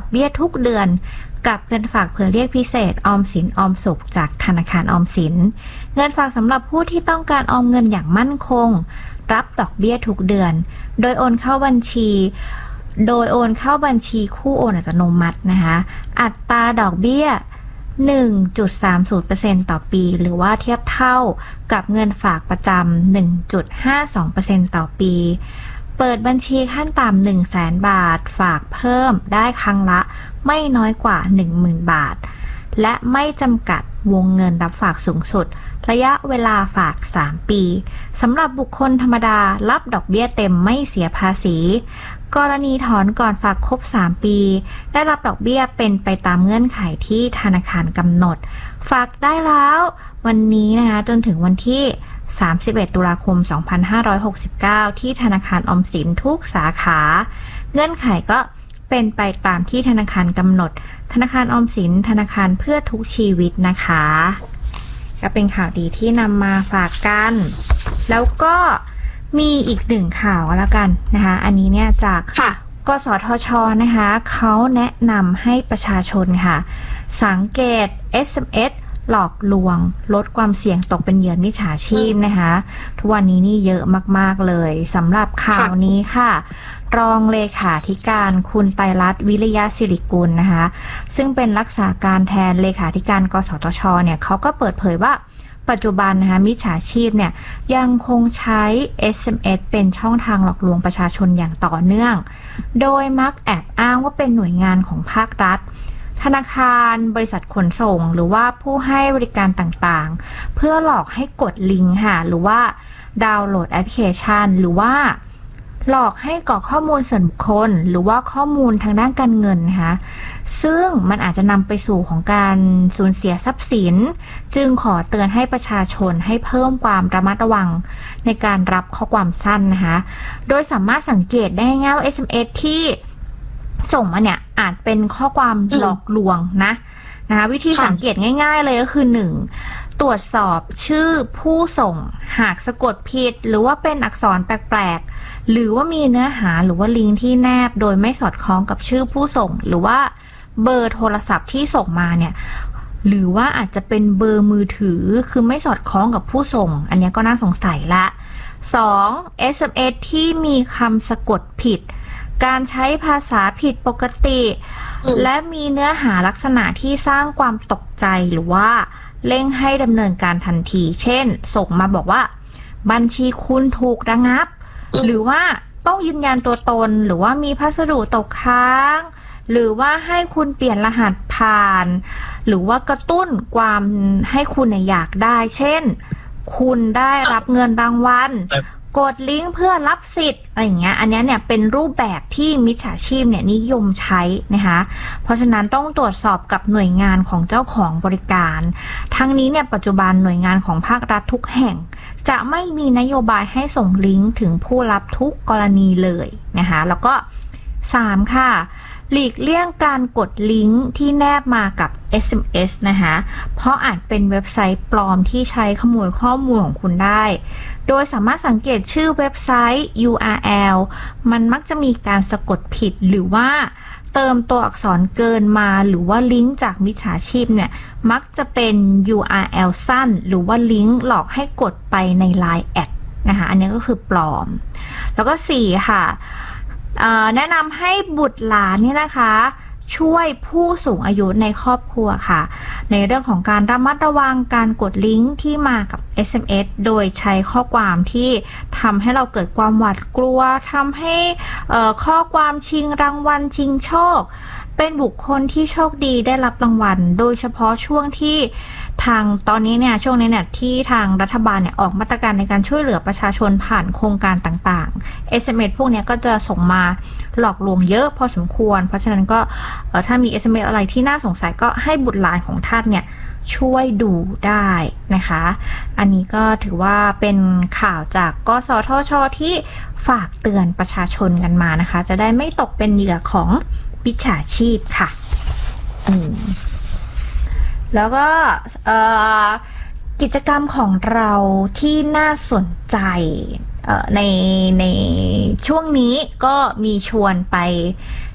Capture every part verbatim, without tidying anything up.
เบี้ยทุกเดือนกับเงินฝากเผื่อเรียกพิเศษออมสินออมสุขจากธนาคารออมสินเงินฝากสำหรับผู้ที่ต้องการออมเงินอย่างมั่นคงรับดอกเบี้ยทุกเดือนโดยโอนเข้าบัญชีโดยโอนเข้าบัญชีคู่โอนอัตโนมัตินะคะอัตราดอกเบี้ย หนึ่งจุดสามศูนย์เปอร์เซ็นต์ ต่อปีหรือว่าเทียบเท่ากับเงินฝากประจำ หนึ่งจุดห้าสองเปอร์เซ็นต์ ต่อปีเปิดบัญชีขั้นต่ำ หนึ่งแสน บาทฝากเพิ่มได้ครั้งละไม่น้อยกว่า หนึ่งหมื่น บาทและไม่จำกัดวงเงินรับฝากสูงสุดระยะเวลาฝากสามปีสำหรับบุคคลธรรมดารับดอกเบี้ยเต็มไม่เสียภาษีกรณีถอนก่อนฝากครบสามปีได้รับดอกเบี้ยเป็นไปตามเงื่อนไขที่ธนาคารกำหนดฝากได้แล้ววันนี้นะคะจนถึงวันที่สามสิบเอ็ดตุลาคมสองพันห้าร้อยหกสิบเก้าที่ธนาคารออมสินทุกสาขาเงื่อนไขก็เป็นไปตามที่ธนาคารกำหนดธนาคารออมสินธนาคารเพื่อทุกชีวิตนะคะก็เป็นข่าวดีที่นำมาฝากกันแล้วก็มีอีกหนึ่งข่าวแล้วกันนะคะอันนี้เนี่ยจากกสทช.นะคะเขาแนะนำให้ประชาชนค่ะสังเกต เอส เอ็ม เอส หลอกลวงลดความเสี่ยงตกเป็นเหยื่อมิจฉาชีพนะคะทุกวันนี้นี่เยอะมากๆเลยสำหรับข่าวนี้ค่ะรองเลขาธิการคุณไตรรัตน์วิริยะศิริกุลนะคะซึ่งเป็นรักษาการแทนเลขาธิการกสทช.เนี่ยเขาก็เปิดเผยว่าปัจจุบันนะคะมิจฉาชีพเนี่ยยังคงใช้ เอส เอ็ม เอส เป็นช่องทางหลอกลวงประชาชนอย่างต่อเนื่องโดยมักแอบอ้างว่าเป็นหน่วยงานของภาครัฐธนาคารบริษัทขนส่งหรือว่าผู้ให้บริการต่างๆเพื่อหลอกให้กดลิงก์ค่ะหรือว่าดาวน์โหลดแอปพลิเคชันหรือว่าหลอกให้กรอกข้อมูลส่วนบุคคลหรือว่าข้อมูลทางด้านการเงินนะคะซึ่งมันอาจจะนำไปสู่ของการสูญเสียทรัพย์สินจึงขอเตือนให้ประชาชนให้เพิ่มความระมัดระวังในการรับข้อความสั้นนะคะโดยสามารถสังเกตได้ง่ายว่า เอส เอ็ม เอส ที่ส่งมาเนี่ยอาจเป็นข้อความหลอกลวงนะนะคะวิธีสังเกตง่ายๆเลยก็คือหนึ่งตรวจสอบชื่อผู้ส่งหากสะกดผิดหรือว่าเป็นอักษรแปลกๆหรือว่ามีเนื้อหาหรือว่าลิงก์ที่แนบโดยไม่สอดคล้องกับชื่อผู้ส่งหรือว่าเบอร์โทรศัพท์ที่ส่งมาเนี่ยหรือว่าอาจจะเป็นเบอร์มือถือคือไม่สอดคล้องกับผู้ส่งอันนี้ก็น่าสงสัยละสอง เอส เอ็ม เอส ที่มีคำสะกดผิดการใช้ภาษาผิดปกติและมีเนื้อหาลักษณะที่สร้างความตกใจหรือว่าเร่งให้ดำเนินการทันทีเช่นส่งมาบอกว่าบัญชีคุณถูกระงับหรือว่าต้องยืนยันตัวตนหรือว่ามีพัสดุตกค้างหรือว่าให้คุณเปลี่ยนรหัสผ่านหรือว่ากระตุ้นความให้คุณเนี่ยอยากได้เช่นคุณได้รับเงินรางวัลกดลิงก์เพื่อรับสิทธิ์อะไรอย่างเงี้ยอันนี้เนี่ยเป็นรูปแบบที่มิจฉาชีพเนี่ยนิยมใช้นะคะเพราะฉะนั้นต้องตรวจสอบกับหน่วยงานของเจ้าของบริการทั้งนี้เนี่ยปัจจุบันหน่วยงานของภาครัฐทุกแห่งจะไม่มีนโยบายให้ส่งลิงก์ถึงผู้รับทุกกรณีเลยนะคะแล้วก็สามค่ะหลีกเลี่ยงการกดลิงก์ที่แนบมากับ เอส เอ็ม เอส นะคะเพราะอาจเป็นเว็บไซต์ปลอมที่ใช้ขโมยข้อมูลของคุณได้โดยสามารถสังเกตชื่อเว็บไซต์ ยู อาร์ แอล มันมักจะมีการสะกดผิดหรือว่าเติมตัวอักษรเกินมาหรือว่าลิงก์จากมิจฉาชีพเนี่ยมักจะเป็น ยู อาร์ แอล สั้นหรือว่าลิงก์หลอกให้กดไปใน ไลน์ แอดนะคะอันนี้ก็คือปลอมแล้วก็สี่ค่ะแนะนำให้บุตรหลานนี่นะคะช่วยผู้สูงอายุในครอบครัวค่ะในเรื่องของการระมัดระวังการกดลิงก์ที่มากับ เอส เอ็ม เอส โดยใช้ข้อความที่ทำให้เราเกิดความหวาดกลัวทำให้ข้อความชิงรางวัลชิงโชคเป็นบุคคลที่โชคดีได้รับรางวัลโดยเฉพาะช่วงที่ทางตอนนี้เนี่ยช่วงนี้เนี่ยที่ทางรัฐบาลเนี่ยออกมาตรการในการช่วยเหลือประชาชนผ่านโครงการต่างๆ เอส เอ็ม เอส พวกนี้ก็จะส่งมาหลอกลวงเยอะพอสมควรเพราะฉะนั้นก็ถ้ามี เอส เอ็ม เอส อะไรที่น่าสงสัยก็ให้บุตรหลานของท่านเนี่ยช่วยดูได้นะคะอันนี้ก็ถือว่าเป็นข่าวจากกสทช.ที่ฝากเตือนประชาชนกันมานะคะจะได้ไม่ตกเป็นเหยื่อของมิจฉาชีพค่ะอืมแล้วก็กิจกรรมของเราที่น่าสนใจในในช่วงนี้ก็มีชวนไป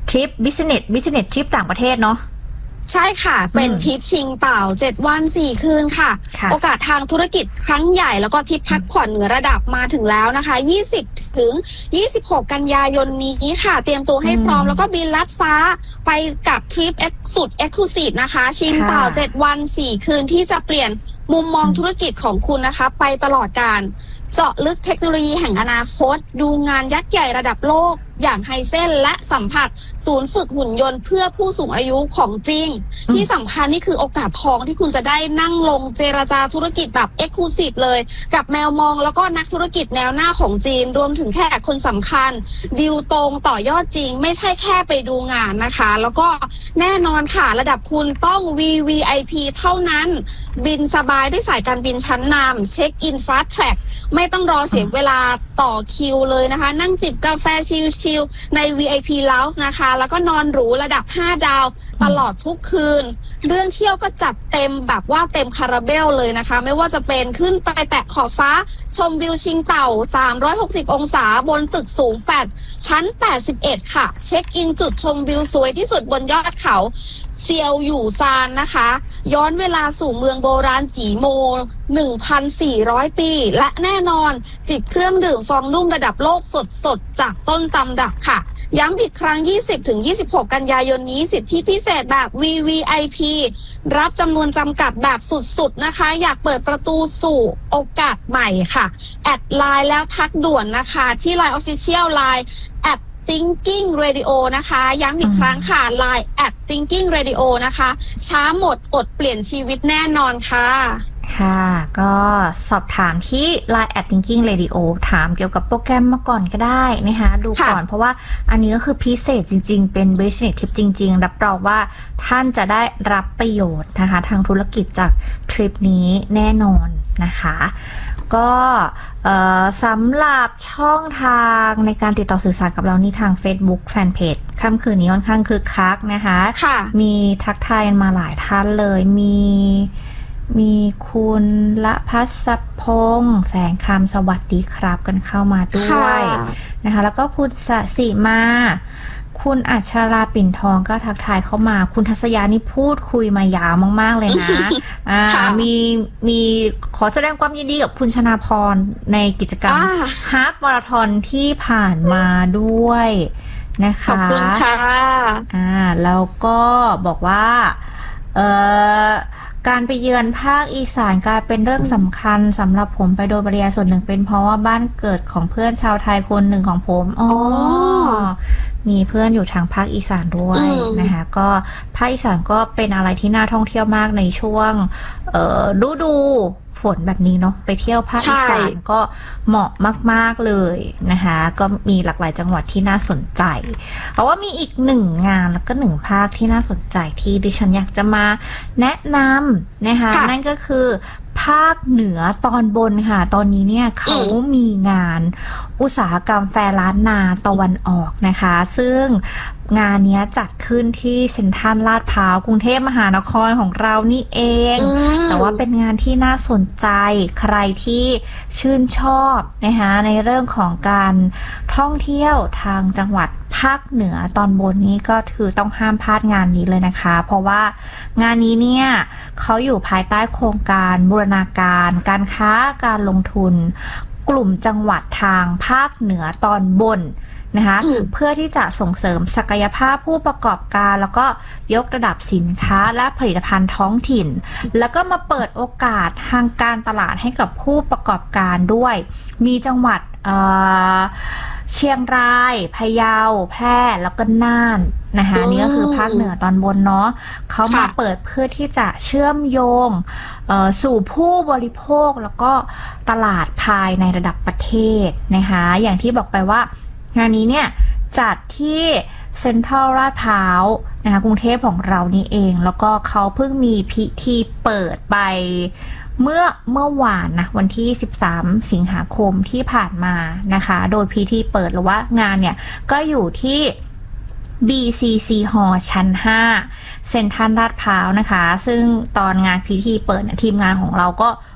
ทริปบิสเนสบิสเนสทริปต่างประเทศเนาะใช่ค่ะเป็นทริปชิงเต่าเจ็ดวันสี่คืนค่ะโอกาสทางธุรกิจครั้งใหญ่แล้วก็ทริปพักผ่อนเหนือระดับมาถึงแล้วนะคะยี่สิบถึงยี่สิบหกกันยายนนี้ค่ะเตรียมตัวให้พร้อมแล้วก็บินลัดฟ้าไปกับทริปสุดเอ็กซ์คลูซีฟนะคะชิงเต่าเจ็ดวันสี่คืนที่จะเปลี่ยนมุมมองธุรกิจของคุณนะคะไปตลอดการเจาะลึกเทคโนโลยีแห่งอนาคตดูงานยักษ์ใหญ่ระดับโลกอย่างไฮเซนและสัมผัสศูนย์ฝึกหุ่นยนต์เพื่อผู้สูงอายุของจริงที่สำคัญนี่คือโอกาสทองที่คุณจะได้นั่งลงเจรจาธุรกิจแบบเอ็กซ์คลูซีฟเลยกับแมวมองแล้วก็นักธุรกิจแนวหน้าของจีนรวมถึงแขกคนสำคัญดีลตรงต่อยอดจริงไม่ใช่แค่ไปดูงานนะคะแล้วก็แน่นอนค่ะระดับคุณต้อง วี วี ไอ พี เท่านั้นบินสบายด้วยสายการบินชั้นนำเช็คอินฟาสต์แทร็กไม่ต้องรอเสียเวลาต่อคิวเลยนะคะนั่งจิบกาแฟชิลๆใน วี ไอ พี Lounge นะคะแล้วก็นอนหรูระดับห้าดาวตลอดทุกคืนเรื่องเที่ยวก็จัดเต็มแบบว่าเต็มคาราเบลเลยนะคะไม่ว่าจะเป็นขึ้นไปแตะขอบฟ้าชมวิวชิงเต่าสามร้อยหกสิบองศาบนตึกสูงแปดชั้นแปดสิบเอ็ดค่ะเช็คอินจุดชมวิวสวยที่สุดบนยอดเขาเซียวอยู่ซานนะคะย้อนเวลาสู่เมืองโบราณจีโม หนึ่งพันสี่ร้อย ปีและแน่นอนจิบเครื่องดื่มฟองนุ่มระดับโลกสดๆจากต้นตำรับค่ะย้ำอีกครั้ง ยี่สิบถึงยี่สิบหก กันยายนนี้สิทธิพิเศษแบบ วี วี ไอ พี รับจำนวนจำกัดแบบสุดๆนะคะอยากเปิดประตูสู่โอกาสใหม่ค่ะแอดไลน์แล้วทักด่วนนะคะที่ ไลน์ Official ไลน์ แอท Thinking Radio นะคะย้ำอีกครั้งค่ะ ไลน์ แอท Thinking Radio นะคะช้าหมดอดเปลี่ยนชีวิตแน่นอนค่ะค่ะก็สอบถามที่ ไลน์ แอท Thinking Radio ถามเกี่ยวกับโปรแกรมมาก่อนก็ได้นะคะดูก่อนเพราะว่าอันนี้ก็คือพิเศษจริงๆเป็น Business Tip จริงๆรับรองว่าท่านจะได้รับประโยชน์นะคะทางธุรกิจจากทริปนี้แน่นอนนะคะก็สำหรับช่องทางในการติดต่อสื่อสารกับเรานี่ทาง Facebook Fanpage ค่ำคืนนี้ค่อนข้างคึกคักนะคะมีทักทายมาหลายท่านเลยมีมีคุณละพัสพงษ์แสงคำสวัสดีครับกันเข้ามาด้วยนะคะแล้วก็คุณสสิมาคุณอัชราปิ่นทองก็ทักทายเข้ามาคุณทัศยานี่พูดคุยมายาวมากๆเลยนะอ่ามีมีขอแสดงความยินดีกับคุณชนาพรในกิจกรรมฮาล์ฟมาราธอนที่ผ่านมาด้วยนะคะขอบคุณค่ะอ่าแล้วก็บอกว่าเอ่อการไปเยือนภาคอีสานกลายเป็นเรื่องสำคัญสำหรับผมไปโดยปริยายส่วนหนึ่งเป็นเพราะว่าบ้านเกิดของเพื่อนชาวไทยคนหนึ่งของผมอ๋อมีเพื่อนอยู่ทางภาคอีสานด้วยนะคะก็ภาคอีสานก็เป็นอะไรที่น่าท่องเที่ยวมากในช่วงฤดูฝนแบบนี้เนาะไปเที่ยวภาคอีสานก็เหมาะมากๆเลยนะคะก็มีหลากหลายจังหวัดที่น่าสนใจเพราะว่ามีอีกหนึ่งงานแล้วก็หนึ่งภาคที่น่าสนใจที่ดิฉันอยากจะมาแนะนำนะคะนั่นก็คือภาคเหนือตอนบนค่ะตอนนี้เนี่ยเขามีงานอุตสาหกรรมแฟร์ล้านนาตะวันออกนะคะซึ่งงานนี้จัดขึ้นที่เซ็นทรัลลาดพร้าวกรุงเทพมหานครของเรานี่เองแต่ว่าเป็นงานที่น่าสนใจใครที่ชื่นชอบนะคะในเรื่องของการท่องเที่ยวทางจังหวัดภาคเหนือตอนบนนี้ก็คือต้องห้ามพลาดงานนี้เลยนะคะเพราะว่างานนี้เนี่ยเขาอยู่ภายใต้โครงการบูรณาการการค้าการลงทุนกลุ่มจังหวัดทางภาคเหนือตอนบนนะคะเพื่อที่จะส่งเสริมศักยภาพผู้ประกอบการแล้วก็ยกระดับสินค้าและผลิตภัณฑ์ท้องถิ่นแล้วก็มาเปิดโอกาสทางการตลาดให้กับผู้ประกอบการด้วยมีจังหวัดเอ่อเชียงรายพะเยาแพร่แล้วก็น่านนะคะนี่ก็คือภาคเหนือตอนบนเนาะเขามาเปิดเพื่อที่จะเชื่อมโยงสู่ผู้บริโภคแล้วก็ตลาดภายในระดับประเทศนะคะอย่างที่บอกไปว่างานนี้เนี่ยจัดที่เซ็นทรัลลาดพร้าวนะคะกรุงเทพของเรานี่เองแล้วก็เขาเพิ่งมีพิธีเปิดไปเมื่อเมื่อวานนะวันที่สิบสามสิงหาคมที่ผ่านมานะคะโดยพิธีเปิดหรือว่างานเนี่ยก็อยู่ที่ บี ซี ซี Hall ชั้นห้าเซ็นทรัลลาดพร้าวนะคะซึ่งตอนงานพิธีเปิดทีมงานของเราก็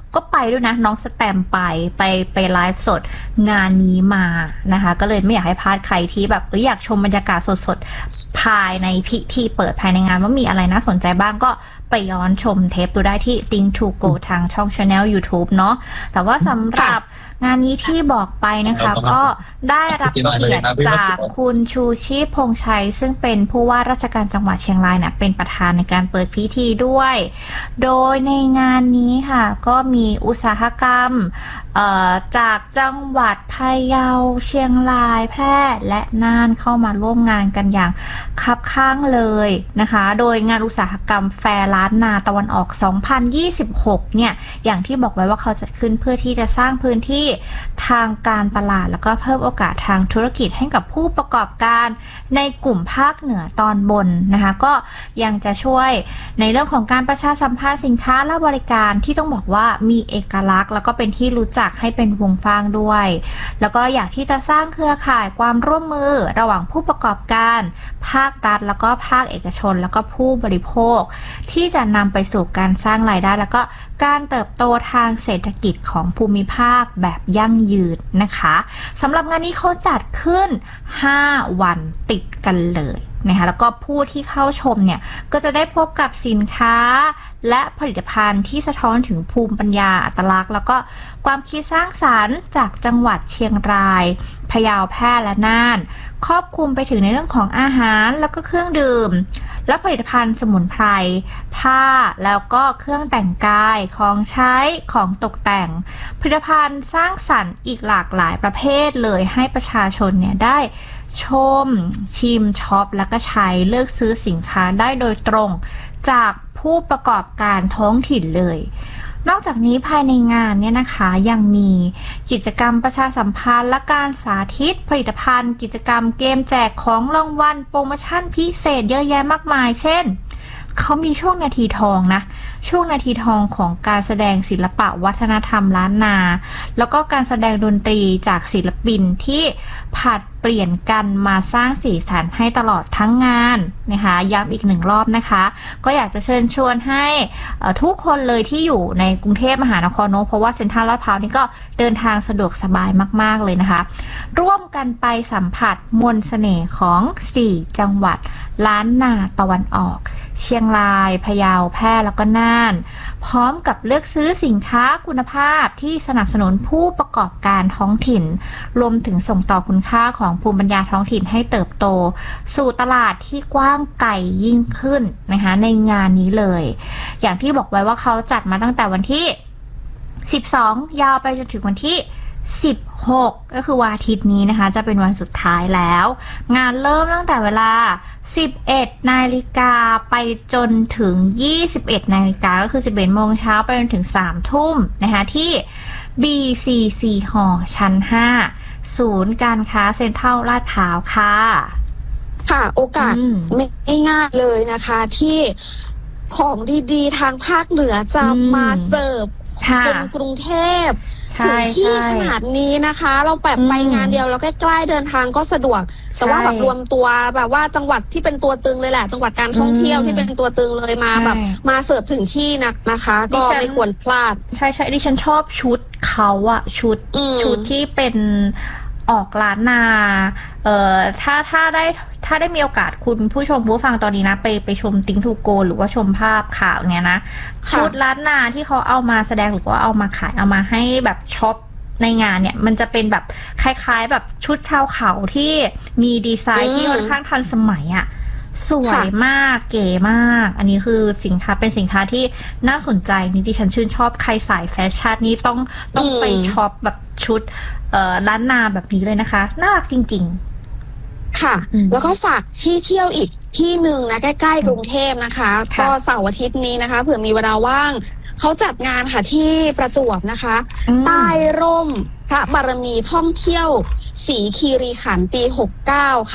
ก็ไปด้วยนะน้องสแตมไปไปไปไลฟ์สดงานนี้มานะคะก็เลยไม่อยากให้พลาดใครที่แบบอยากชมบรรยากาศสดๆภายในพิธีเปิดภายในงานว่ามีอะไรน่าสนใจบ้างก็ไปย้อนชมเทปดูได้ที่ Think to Go ทางช่อง Channel YouTube เนาะแต่ว่าสำหรับงานนี้ที่บอกไปนะคะก็ได้รับเกียรติจากคุณชูชีพพงษ์ชัยซึ่งเป็นผู้ว่าราชการจังหวัดเชียงรายนะเป็นประธานในการเปิดพิธีด้วยโดยในงานนี้ค่ะก็มีอุตสาหกรรมจากจังหวัดพะเยาเชียงรายแพร่และน่านเข้ามาร่วมงานกันอย่างคับข้างเลยนะคะโดยงานอุตสาหกรรมแฟร์ล้านนาตะวันออกสองพันยี่สิบหกเนี่ยอย่างที่บอกไว้ว่าเขาจัดขึ้นเพื่อที่จะสร้างพื้นที่ทางการตลาดแล้วก็เพิ่มโอกาสทางธุรกิจให้กับผู้ประกอบการในกลุ่มภาคเหนือตอนบนนะคะก็ยังจะช่วยในเรื่องของการประชาสัมพันธ์สินค้าและบริการที่ต้องบอกว่ามีเอกลักษณ์แล้วก็เป็นที่รู้จักให้เป็นวงฟ้างด้วยแล้วก็อยากที่จะสร้างเครือข่ายความร่วมมือระหว่างผู้ประกอบการภาครัฐแล้วก็ภาคเอกชนแล้วก็ผู้บริโภคที่จะนำไปสู่การสร้างรายได้แล้วก็การเติบโตทางเศรษฐกิจของภูมิภาคแบบยั่งยืนนะคะสำหรับงานนี้เขาจัดขึ้นห้าวันติดกันเลยนะคะแล้วก็ผู้ที่เข้าชมเนี่ยก็จะได้พบกับสินค้าและผลิตภัณฑ์ที่สะท้อนถึงภูมิปัญญาอัตลักษณ์แล้วก็ความคิดสร้างสรรค์จากจังหวัดเชียงรายพะเยาแพร่และน่านครอบคลุมไปถึงในเรื่องของอาหารแล้วก็เครื่องดื่มและผลิตภัณฑ์สมุนไพรผ้าแล้วก็เครื่องแต่งกายของใช้ของตกแต่งผลิตภัณฑ์สร้างสรรค์อีกหลากหลายประเภทเลยให้ประชาชนเนี่ยได้ชมชิมช็อปแล้วก็ใช้เลือกซื้อสินค้าได้โดยตรงจากผู้ประกอบการท้องถิ่นเลยนอกจากนี้ภายในงานเนี่ยนะคะยังมีกิจกรรมประชาสัมพันธ์และการสาธิตผลิตภัณฑ์กิจกรรมเกมแจกของรางวัลโปรโมชั่นพิเศษเยอะแยะมากมายเช่นเขามีช่วงนาทีทองนะช่วงนาทีทองของการแสดงศิลปะวัฒนธรรมล้านนาแล้วก็การแสดงดนตรีจากศิลปินที่ผัดเปลี่ยนกันมาสร้างสีสันให้ตลอดทั้งงานนะคะย้ำอีกหนึ่งรอบนะคะก็อยากจะเชิญชวนให้ทุกคนเลยที่อยู่ในกรุงเทพมหานครเนอะเพราะว่าเซ็นทรัลลาดพร้าวนี่ก็เดินทางสะดวกสบายมากๆเลยนะคะร่วมกันไปสัมผัสมนต์เสน่ห์ของสี่จังหวัดล้านนาตะวันออกเชียงรายพะเยาแพร่แล้วก็น่านพร้อมกับเลือกซื้อสินค้าคุณภาพที่สนับสนุนผู้ประกอบการท้องถิ่นรวมถึงส่งต่อคุณค่าของภูมิปัญญาท้องถิ่นให้เติบโตสู่ตลาดที่กว้างไกลยิ่งขึ้นนะคะในงานนี้เลยอย่างที่บอกไว้ว่าเขาจัดมาตั้งแต่วันที่สิบสองยาวไปจนถึงวันที่สิบหกก็คือวันอาทิตย์นี้นะคะจะเป็นวันสุดท้ายแล้วงานเริ่มตั้งแต่เวลาสิบเอ็ดนาฬิกาไปจนถึงยี่สิบเอ็ดนาฬิกาก็คือสิบเอ็ดโมงเช้าไปจนถึงสามทุ่มนะคะที่ บี ซี ซี Hall ชั้นห้าศูนย์การค้าเซ็นทรัลลาดพร้าวค่ะค่ะโอกาสไม่ง่ายเลยนะคะที่ของดีๆทางภาคเหนือจะมาเสิร์ฟคนกรุงเทพถึงที่ขนาดนี้นะคะเราแบบไปงานเดียวเราใกล้ๆเดินทางก็สะดวกแต่ว่าแบบรวมตัวแบบว่าจังหวัดที่เป็นตัวตึงเลยแหละจังหวัดการท่องเที่ยวที่เป็นตัวตึงเลยมาแบบมาเสิร์ฟถึงที่นะนะคะก็ไม่ควรพลาดใช่ใช่ดิฉันชอบชุดเขาอะชุดชุดที่เป็นออกล้านนาเอ่อถ้าถ้าได้ถ้าได้มีโอกาสคุณผู้ชมผู้ฟังตอนนี้นะไปไปชมติ้งทูโกหรือว่าชมภาพข่าวเนี่ยนะชุดล้านนาที่เขาเอามาแสดงหรือว่าเอามาขายเอามาให้แบบช็อปในงานเนี่ยมันจะเป็นแบบคล้ายๆแบบชุดชาวเขาที่มีดีไซน์ที่ค่อนข้างทันสมัยอะสวยมากเก๋มากอันนี้คือสินค้าเป็นสินค้าที่น่าสนใจนี่ที่ฉันชื่นชอบใครสายแฟชั่นนี่ต้องต้องไปช็อปแบบชุดเอ่อล้านนาแบบนี้เลยนะคะน่ารักจริงๆค่ะแล้วก็ฝากที่เที่ยวอีกที่หนึ่งนะใกล้ๆกรุงเทพนะคะก็เสาร์อาทิตย์นี้นะคะเผื่อมีเวลาว่างเขาจัดงานค่ะที่ประจวบนะคะใต้ร่มพระบารมีท่องเที่ยวศรีคีรีขันธ์ปีหกสิบเก้าค่ะ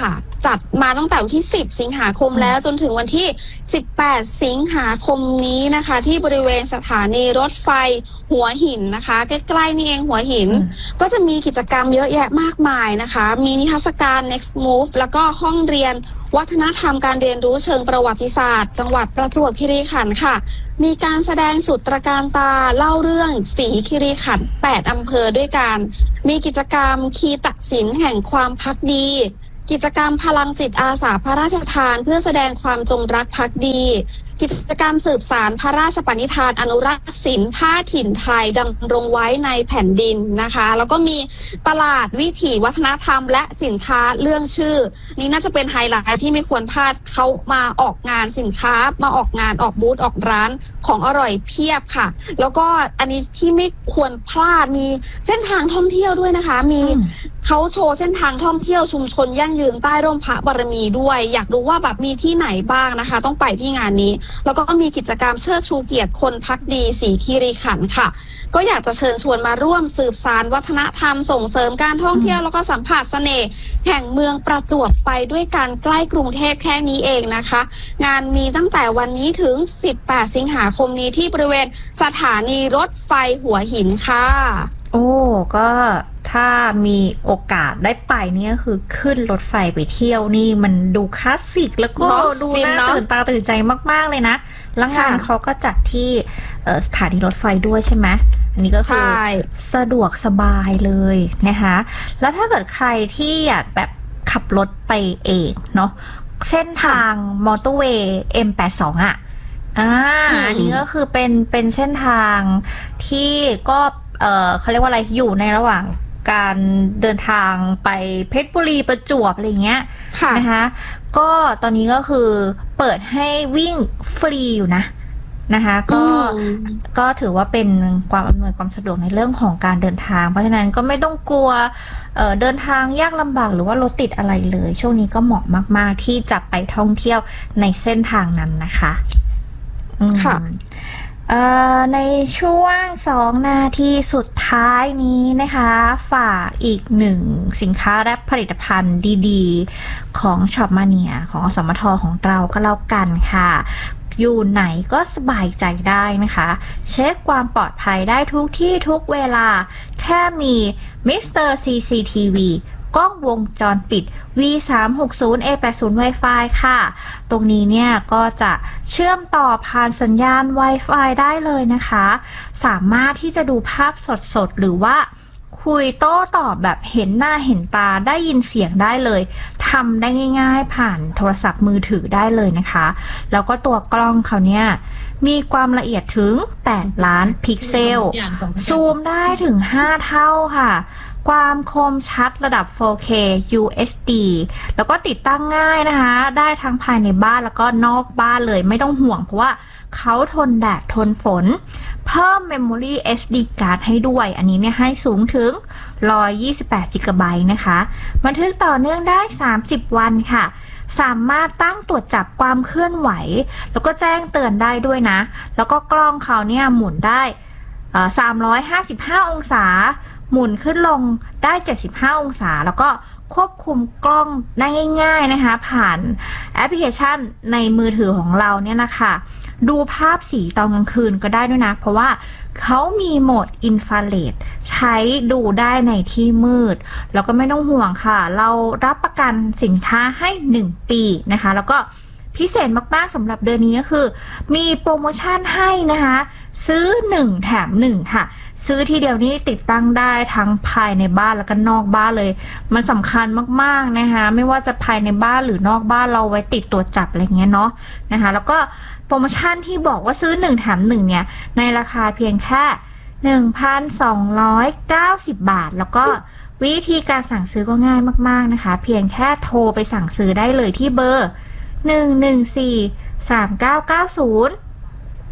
จัดมาตั้งแต่วันที่สิบสิงหาคมแล้วจนถึงวันที่สิบแปดสิงหาคมนี้นะคะที่บริเวณสถานีรถไฟหัวหินนะคะใกล้ๆนี่เองหัวหินก็จะมีกิจกรรมเยอะแยะมากมายนะคะมีนิทรรศการ next move แล้วก็ห้องเรียนวัฒนธรรมการเรียนรู้เชิงประวัติศาสตร์จังหวัดประจวบคีรีขันธ์ค่ะมีการแสดงสุดตระการตาเล่าเรื่องศรีคีรีขันธ์แปดอำเภอด้วยกันมีกิจกรรมคีตศิลป์แห่งความภักดีกิจกรรมพลังจิตอาสาพระราชทานเพื่อแสดงความจงรักภักดีกิจกรรมสืบสานพระราชปณิธานอนุรักษ์ศิลป์ผ้าถิ่นไทยดำรงไว้ในแผ่นดินนะคะแล้วก็มีตลาดวิถีวัฒนธรรมและสินค้าเรื่องชื่อนี่น่าจะเป็นไฮไลท์ที่ไม่ควรพลาดเขามาออกงานสินค้ามาออกงานออกบูธออกร้านของอร่อยเพียบค่ะแล้วก็อันนี้ที่ไม่ควรพลาดมีเส้นทางท่องเที่ยวด้วยนะคะมีเขาโชว์เส้นทางท่องเที่ยวชุมชนยั่งยืนใต้ร่มพระบารมีด้วยอยากรู้ว่าแบบมีที่ไหนบ้างนะคะต้องไปที่งานนี้แล้วก็มีกิจกรรมเชิดชูเกียรติคนภักดีศรีคีรีขันธ์ค่ะก็อยากจะเชิญชวนมาร่วมสืบสานวัฒนธรรมส่งเสริมการท่องเที่ยวแล้วก็สัมผัสเสน่ห์แห่งเมืองประจวบไปด้วยกันใกล้กรุงเทพแค่นี้เองนะคะงานมีตั้งแต่วันนี้ถึงสิบแปดสิงหาคมนี้ที่บริเวณสถานีรถไฟหัวหินค่ะโอ้ก็ถ้ามีโอกาสได้ไปเนี่ยคือขึ้นรถไฟไปเที่ยวนี่มันดูคลาสสิกแล้วก็ดูน่าตื่นตาตื่นใจมากๆเลยนะแล้วงานเขาก็จัดที่สถานีรถไฟด้วยใช่ไหมอันนี้ก็คือสะดวกสบายเลยนะคะแล้วถ้าเกิดใครที่อยากแบบขับรถไปเองเนาะเส้นทางมอเตอร์เวย์ เอ็ม แปดสิบสอง อ่ะอ่าอันนี้ก็คือเป็นเป็นเส้นทางที่ก็เออเขาเรียกว่าอะไรอยู่ในระหว่างการเดินทางไปเพชรบุรีประจวบอะไรเงี้ยนะคะก็ตอนนี้ก็คือเปิดให้วิ่งฟรีอยู่นะนะคะก็ก็ถือว่าเป็นความอำนวยความสะดวกในเรื่องของการเดินทางเพราะฉะนั้นก็ไม่ต้องกลัว เอ่อ เดินทางยากลำบากหรือว่ารถติดอะไรเลยช่วงนี้ก็เหมาะมากๆที่จะไปท่องเที่ยวในเส้นทางนั้นนะคะค่ะในช่วงสองนาทีสุดท้ายนี้นะคะฝากอีกหนึ่งสินค้าและผลิตภัณฑ์ดีๆของช็อปมาเนียของอสมทของเราก็แล้วกันค่ะอยู่ไหนก็สบายใจได้นะคะเช็คความปลอดภัยได้ทุกที่ทุกเวลาแค่มีมิสเตอร์ ซี ซี ที วี กล้องวงจรปิด วี สามหกศูนย์ เอ แปดสิบ Wi-Fi ค่ะตรงนี้เนี่ยก็จะเชื่อมต่อผ่านสัญญาณ Wi-Fi ได้เลยนะคะสามารถที่จะดูภาพสดๆหรือว่าคุยโต้ตอบแบบเห็นหน้าเห็นตาได้ยินเสียงได้เลยทำได้ง่ายๆผ่านโทรศัพท์มือถือได้เลยนะคะแล้วก็ตัวกล้องเขาเนี่ยมีความละเอียดถึงแปดล้านพิกเซลซูมได้ถึงห้าเท่าค่ะความคมชัดระดับ โฟร์เค ยู เอช ดี แล้วก็ติดตั้งง่ายนะคะได้ทั้งภายในบ้านแล้วก็นอกบ้านเลยไม่ต้องห่วงเพราะว่าเขาทนแดดทนฝนเพิ่ม Memory เอส ดี Card ให้ด้วยอันนี้เนี่ยให้สูงถึงหนึ่งร้อยยี่สิบแปด จิกะไบต์ นะคะบันทึกต่อเนื่องได้สามสิบวันค่ะสามารถตั้งตรวจจับความเคลื่อนไหวแล้วก็แจ้งเตือนได้ด้วยนะแล้วก็กล้องเขาเนี่ยหมุนได้สามร้อยห้าสิบห้าองศาหมุนขึ้นลงได้เจ็ดสิบห้าองศาแล้วก็ควบคุมกล้องได้ง่ายๆนะคะผ่านแอปพลิเคชันในมือถือของเราเนี่ยนะคะดูภาพสีตอนกลางคืนก็ได้ด้วยนะเพราะว่าเขามีโหมดอินฟราเรดใช้ดูได้ในที่มืดแล้วก็ไม่ต้องห่วงค่ะเรารับประกันสินค้าให้หนึ่งปีนะคะแล้วก็พิเศษมากๆสำหรับเดือนนี้ก็คือมีโปรโมชั่นให้นะคะซื้อหนึ่งแถมหนึ่งค่ะซื้อทีเดียวนี้ติดตั้งได้ทั้งภายในบ้านแล้วก็นอกบ้านเลยมันสำคัญมากๆนะคะไม่ว่าจะภายในบ้านหรือนอกบ้านเราไว้ติดตัวจับอะไรเงี้ยเนาะนะคะแล้วก็โปรโมชั่นที่บอกว่าซื้อหนึ่งแถมหนึ่งเนี่ยในราคาเพียงแค่ หนึ่งพันสองร้อยเก้าสิบ บาทแล้วก็วิธีการสั่งซื้อก็ง่ายมากๆนะคะเพียงแค่โทรไปสั่งซื้อได้เลยที่เบอร์หนึ่ง หนึ่ง สี่ สาม เก้า เก้า ศูนย์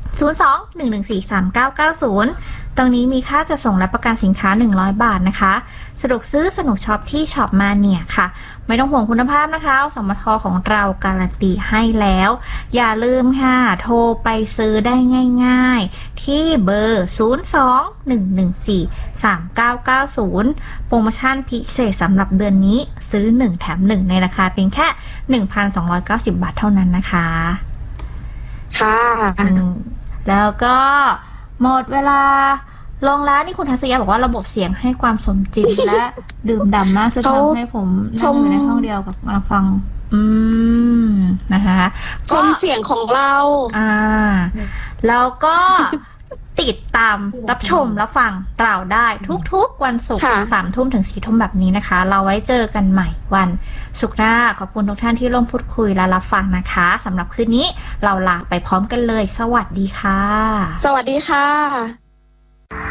ศูนย์ สอง หนึ่ง หนึ่ง สี่ สาม เก้า เก้า ศูนย์ ตรงนี้มีค่าจะส่งและประกันสินค้าหนึ่งร้อยบาทนะคะสะดวกซื้อสนุกช็อปที่ช็อปมาเนี่ยค่ะไม่ต้องห่วงคุณภาพนะคะสมทของเราการันตีให้แล้วอย่าลืมค่ะโทรไปซื้อได้ง่ายๆที่เบอร์ ศูนย์ สอง หนึ่ง หนึ่ง สี่ สาม เก้า เก้า ศูนย์ โปรโมชั่นพิเศษสำหรับเดือนนี้ซื้อหนึ่งแถมหนึ่งในราคาเพียงแค่ หนึ่งพันสองร้อยเก้าสิบ บาทเท่านั้นนะคะค่ะแล้วก็หมดเวลาลงแล้วนี่คุณทัศยาบอกว่าระบบเสียงให้ความสมจริง และดื่มด่ำมากจะทำให้ผมนั่งอยู่ในห้องเดียวกับมาฟังอืมนะคะชมเสียงของเราอ่าแล้วก็ติดตามรับชมรับฟังเราได้ทุกๆวันศุกร์สามทุ่มถึงสี่ทุ่มแบบนี้นะคะเราไว้เจอกันใหม่วันศุกร์หน้าขอบคุณทุกท่านที่ร่วมพูดคุยและรับฟังนะคะสำหรับคืนนี้เราลาไปพร้อมกันเลยสวัสดีค่ะสวัสดีค่ะ